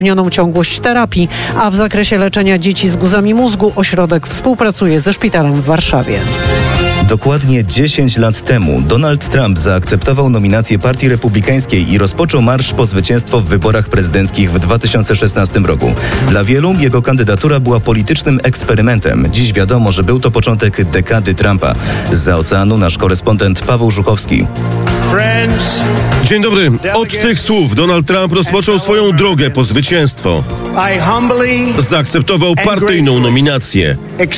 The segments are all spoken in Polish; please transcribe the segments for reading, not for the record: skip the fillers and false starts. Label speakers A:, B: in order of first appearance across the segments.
A: ciągłość terapii, a w zakresie leczenia dzieci z guzami mózgu ośrodek współpracuje ze szpitalem w Warszawie.
B: Dokładnie 10 lat temu Donald Trump zaakceptował nominację Partii Republikańskiej i rozpoczął marsz po zwycięstwo w wyborach prezydenckich w 2016 roku. Dla wielu jego kandydatura była politycznym eksperymentem. Dziś wiadomo, że był to początek dekady Trumpa. Zza oceanu nasz korespondent Paweł Żuchowski.
C: Dzień dobry. Od tych słów Donald Trump rozpoczął swoją drogę po zwycięstwo. Zaakceptował partyjną nominację.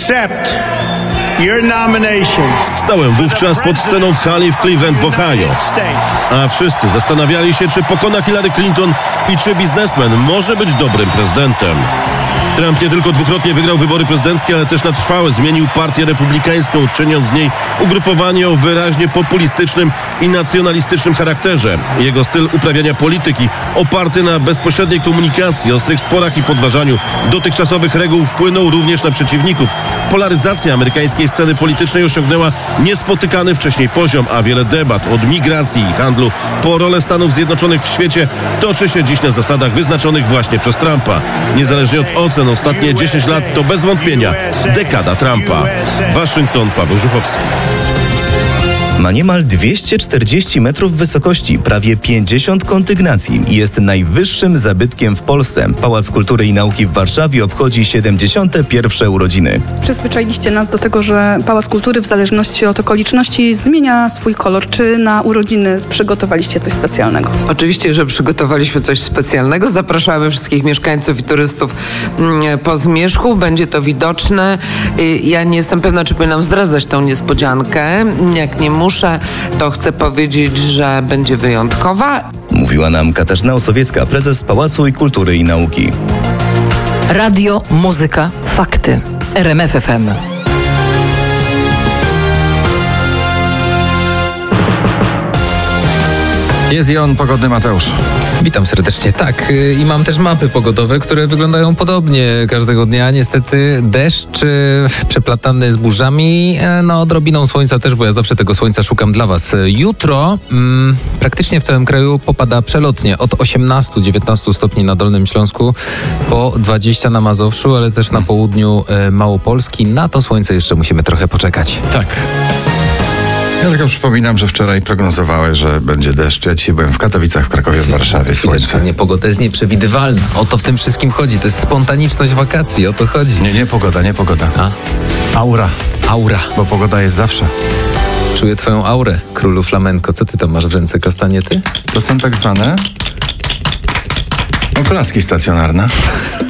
C: Stałem wówczas pod sceną w hali w Cleveland w Ohio. A wszyscy zastanawiali się, czy pokona Hillary Clinton i czy biznesmen może być dobrym prezydentem. Trump nie tylko dwukrotnie wygrał wybory prezydenckie, ale też na trwałe zmienił partię republikańską, czyniąc z niej ugrupowanie o wyraźnie populistycznym i nacjonalistycznym charakterze. Jego styl uprawiania polityki, oparty na bezpośredniej komunikacji, ostrych sporach i podważaniu dotychczasowych reguł, wpłynął również na przeciwników. Polaryzacja amerykańskiej sceny politycznej osiągnęła niespotykany wcześniej poziom, a wiele debat od migracji i handlu po rolę Stanów Zjednoczonych w świecie toczy się dziś na zasadach wyznaczonych właśnie przez Trumpa. Niezależnie od ocen, ostatnie 10 lat to bez wątpienia dekada Trumpa. Waszyngton, Paweł Żuchowski.
B: Ma niemal 240 metrów wysokości, prawie 50 kondygnacji i jest najwyższym zabytkiem w Polsce. Pałac Kultury i Nauki w Warszawie obchodzi 71. urodziny.
D: Przyzwyczailiście nas do tego, że Pałac Kultury w zależności od okoliczności zmienia swój kolor. Czy na urodziny przygotowaliście coś specjalnego?
E: Oczywiście, że przygotowaliśmy coś specjalnego. Zapraszamy wszystkich mieszkańców i turystów po zmierzchu. Będzie to widoczne. Ja nie jestem pewna, czy powinnam zdradzać tą niespodziankę. Jak nie muszę, to chcę powiedzieć, że będzie wyjątkowa.
B: Mówiła nam Katarzyna Osowiecka, prezes Pałacu Kultury i Nauki.
F: Radio, muzyka, fakty. RMF FM.
G: Jest i on, pogodny Mateusz.
H: Witam serdecznie. Tak, i mam też mapy pogodowe, które wyglądają podobnie każdego dnia. Niestety deszcz przeplatany z burzami, no odrobiną słońca też, bo ja zawsze tego słońca szukam dla was. Jutro praktycznie w całym kraju popada przelotnie od 18-19 stopni na Dolnym Śląsku, po 20 na Mazowszu, ale też na południu Małopolski. Na to słońce jeszcze musimy trochę poczekać.
G: Tak. Ja tylko przypominam, że wczoraj prognozowałeś, że będzie deszcz. Ja dzisiaj byłem w Katowicach, w Krakowie, w Warszawie. Słońce.
H: Nie, pogoda jest nieprzewidywalna. O to w tym wszystkim chodzi. To jest spontaniczność wakacji. O to chodzi.
G: Nie pogoda. A? Aura. Bo pogoda jest zawsze.
H: Czuję twoją aurę, królu flamenko. Co ty tam masz w ręce? Kastaniety?
G: To są tak zwane... klaski stacjonarne.